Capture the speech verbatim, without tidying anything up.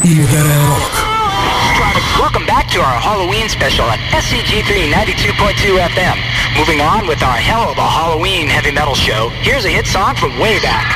Il Rock. Welcome back to our Halloween special at S C G three ninety-two point two F M. Moving on with our Hell of a Halloween heavy metal show, here's a hit song from way back.